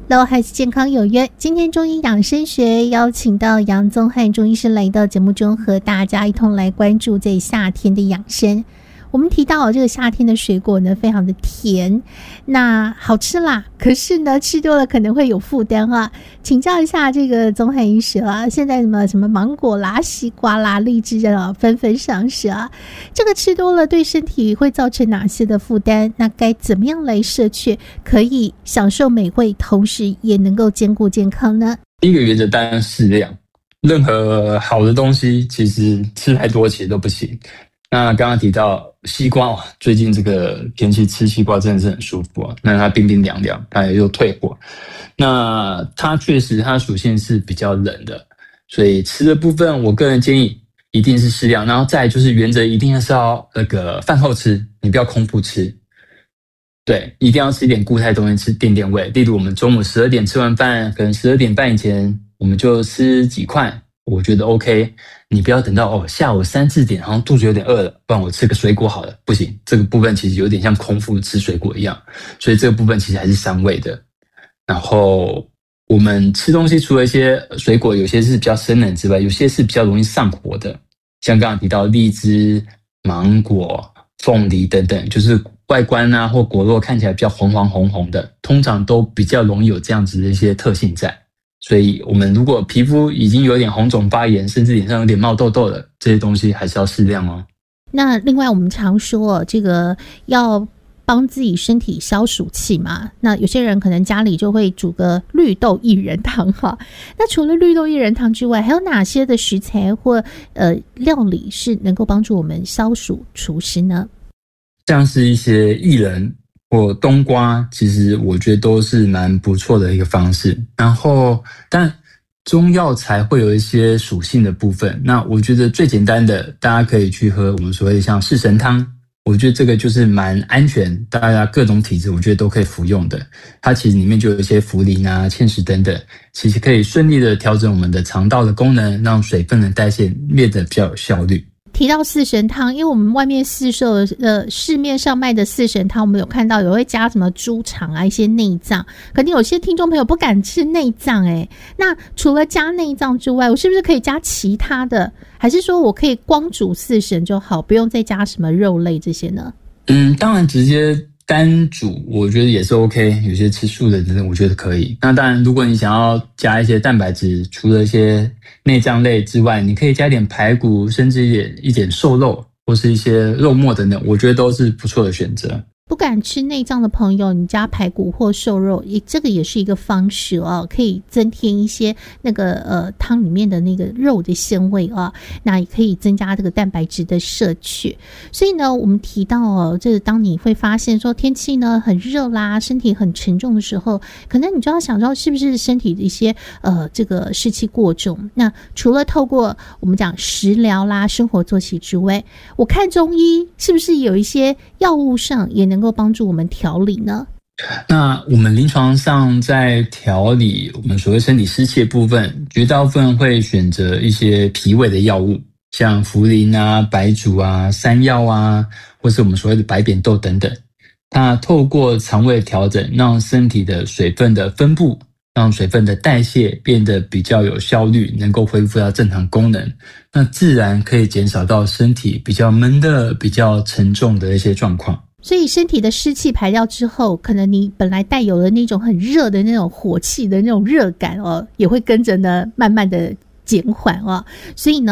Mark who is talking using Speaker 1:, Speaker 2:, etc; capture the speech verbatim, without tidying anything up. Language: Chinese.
Speaker 1: Hello， 孩子健康有约。今天中医养生学邀请到杨宗翰中医师来到节目中，和大家一同来关注在夏天的养生。我们提到这个夏天的水果呢，非常的甜，那好吃啦，可是呢，吃多了可能会有负担啊。请教一下这个宗翰医师啊，现在什么什么芒果啦、西瓜啦、荔枝啊，纷纷上市啊，这个吃多了对身体会造成哪些的负担？那该怎么样来摄取，可以享受美味，同时也能够兼顾健康呢？
Speaker 2: 第一个原则当然适量，任何好的东西其实吃太多其实都不行。那刚刚提到西瓜，最近这个天气吃西瓜真的是很舒服啊。那它冰冰凉凉，它也又退火。那它确实它属性是比较冷的，所以吃的部分，我个人建议一定是适量。然后再来就是原则一定是要那个饭后吃，你不要空腹吃。对，一定要吃一点固态东西，吃垫垫胃。例如我们中午十二点吃完饭，可能十二点半以前我们就吃几块，我觉得 OK。你不要等到哦下午三四点，好像肚子有点饿了，不然我吃个水果好了，不行，这个部分其实有点像空腹吃水果一样，所以这个部分其实还是伤胃的。然后我们吃东西，除了一些水果有些是比较生冷之外，有些是比较容易上火的，像刚刚提到荔枝、芒果、凤梨等等，就是外观啊或果肉看起来比较红黄红红的，通常都比较容易有这样子的一些特性在。所以我们如果皮肤已经有点红肿发炎，甚至脸上有点冒痘痘了，这些东西还是要适量哦。
Speaker 1: 那另外我们常说这个要帮自己身体消暑气嘛，那有些人可能家里就会煮个绿豆薏仁汤哈。那除了绿豆薏仁汤之外，还有哪些的食材或呃料理是能够帮助我们消暑除湿呢？
Speaker 2: 像是一些薏仁或冬瓜，其实我觉得都是蛮不错的一个方式。然后但中药材会有一些属性的部分，那我觉得最简单的大家可以去喝我们所谓的像四神汤，我觉得这个就是蛮安全，大家各种体质我觉得都可以服用的。它其实里面就有一些茯苓啊、芡实等等，其实可以顺利的调整我们的肠道的功能，让水分的代谢变得比较有效率。
Speaker 1: 提到四神汤，因为我们外面市售的呃市面上卖的四神汤，我们有看到有会加什么猪肠啊、一些内脏，可能有些听众朋友不敢吃内脏诶，那除了加内脏之外，我是不是可以加其他的？还是说我可以光煮四神就好，不用再加什么肉类这些呢？
Speaker 2: 嗯，当然直接单煮我觉得也是 OK， 有些吃素的人我觉得可以。那当然如果你想要加一些蛋白质，除了一些内脏类之外，你可以加一点排骨，甚至一点一点瘦肉或是一些肉末等等，我觉得都是不错的选择。
Speaker 1: 不敢吃内脏的朋友，你加排骨或瘦肉，也这个也是一个方式哦，可以增添一些那个呃汤里面的那个肉的鲜味啊，那也可以增加这个蛋白质的摄取。所以呢，我们提到哦，这当你会发现说天气呢很热啦，身体很沉重的时候，可能你就要想到是不是身体的一些呃这个湿气过重。那除了透过我们讲食疗啦、生活作息之外，我看中医是不是有一些药物上也能能够帮助我们调理呢？
Speaker 2: 那我们临床上在调理我们所谓身体湿气的部分，绝大部分会选择一些脾胃的药物，像茯苓啊、白术啊、山药啊，或是我们所谓的白扁豆等等。那透过肠胃调整，让身体的水分的分布，让水分的代谢变得比较有效率，能够恢复到正常功能，那自然可以减少到身体比较闷的、比较沉重的一些状况。
Speaker 1: 所以身体的湿气排掉之后，可能你本来带有的那种很热的那种火气的那种热感哦，也会跟着呢慢慢的减缓哦。所以呢